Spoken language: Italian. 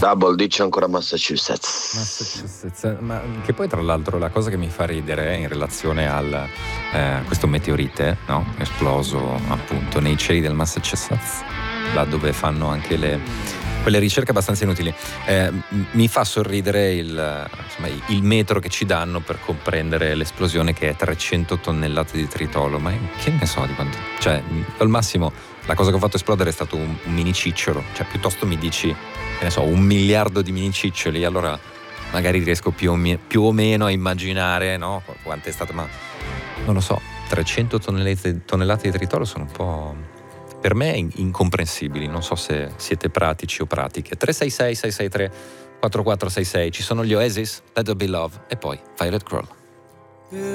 Double dice ancora Massachusetts. Massachusetts, ma che poi tra l'altro la cosa che mi fa ridere in relazione al questo meteorite, no? Esploso appunto nei cieli del Massachusetts, là dove fanno anche quelle ricerche abbastanza inutili, mi fa sorridere il metro che ci danno per comprendere l'esplosione, che è 300 tonnellate di tritolo. Ma che ne so di quanto, cioè al massimo la cosa che ho fatto esplodere è stato un mini cicciolo, cioè piuttosto mi dici, che ne so, 1 miliardo di mini ciccioli, allora magari riesco più o meno a immaginare, no, quanto è stato, ma non lo so, 300 tonnellate di tritolo sono un po', per me, incomprensibili. Non so se siete pratici o pratiche. 366 663 4466, ci sono gli Oasis, Let There Be Love e poi Violet Crow.